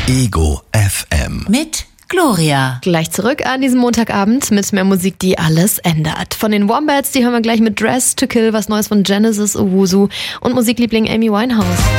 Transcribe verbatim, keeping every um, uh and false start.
Ego F M. Mit Gloria. Gleich zurück an diesem Montagabend mit mehr Musik, die alles ändert. Von den Wombats, die hören wir gleich mit Dress to Kill, was Neues von Genesis Owusu und Musikliebling Amy Winehouse.